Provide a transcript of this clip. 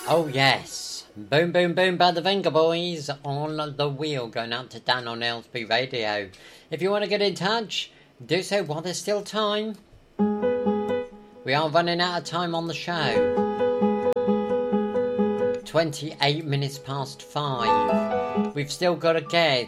Oh yes, Boom Boom Boom by the Venga Boys on the wheel, going out to Dan on LSB Radio. If you want to get in touch, do so while there's still time. We are running out of time on the show. 28 minutes past 5. We've still got to get